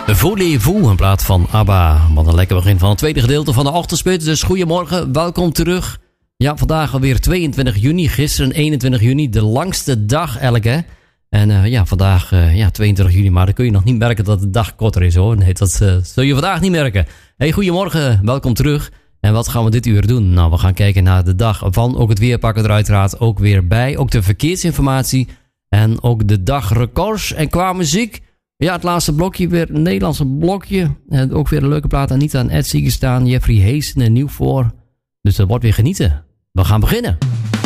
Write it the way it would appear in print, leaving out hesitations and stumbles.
Voulez-vous in plaats van ABBA. Wat een lekker begin van het tweede gedeelte van de ochtendspits. Dus goedemorgen, welkom terug. Ja, vandaag alweer 22 juni. Gisteren 21 juni, de langste dag eigenlijk, hè. En vandaag 22 juni, maar dan kun je nog niet merken dat de dag korter is, hoor. Nee, dat zul je vandaag niet merken. Hey, goedemorgen, welkom terug. En wat gaan we dit uur doen? Nou, we gaan kijken naar de dag van. Ook het weer pakken er uiteraard ook weer bij. Ook de verkeersinformatie. En ook de dagrecords. En qua muziek, ja, het laatste blokje weer een Nederlandse blokje. En ook weer een leuke plaat. Anita en Ed Siegestaan, Jeffrey Heesen en Nieuw voor. Dus dat wordt weer genieten. We gaan beginnen.